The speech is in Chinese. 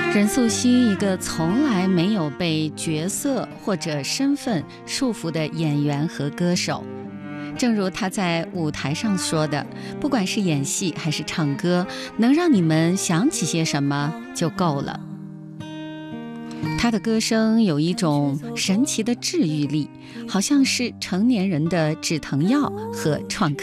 任素汐，一个从来没有被角色或者身份束缚的演员和歌手。正如她在舞台上说的，不管是演戏还是唱歌，能让你们想起些什么就够了。她的歌声有一种神奇的治愈力，好像是成年人的止疼药和创可